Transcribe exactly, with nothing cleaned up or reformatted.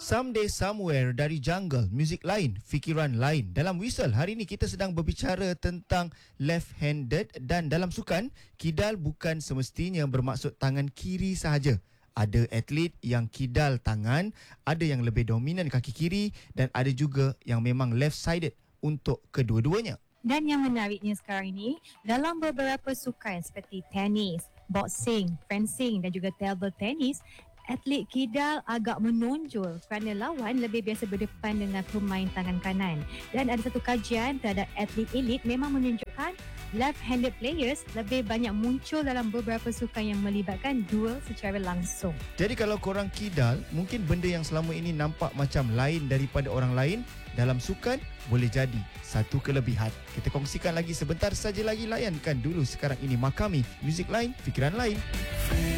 Someday Somewhere dari Jungle, muzik lain, fikiran lain. Dalam Whistle, hari ini kita sedang berbicara tentang left-handed dan dalam sukan, kidal bukan semestinya bermaksud tangan kiri sahaja. Ada atlet yang kidal tangan, ada yang lebih dominan kaki kiri dan ada juga yang memang left-sided untuk kedua-duanya. Dan yang menariknya sekarang ini, dalam beberapa sukan seperti tenis, boxing, fencing dan juga table tennis, atlet kidal agak menonjol kerana lawan lebih biasa berdepan dengan pemain tangan kanan. Dan ada satu kajian terhadap atlet elit memang menunjukkan left-handed players lebih banyak muncul dalam beberapa sukan yang melibatkan duel secara langsung. Jadi kalau korang kidal, mungkin benda yang selama ini nampak macam lain daripada orang lain, dalam sukan boleh jadi satu kelebihan. Kita kongsikan lagi sebentar saja lagi. Layankan dulu sekarang ini Makami, muzik lain, fikiran lain.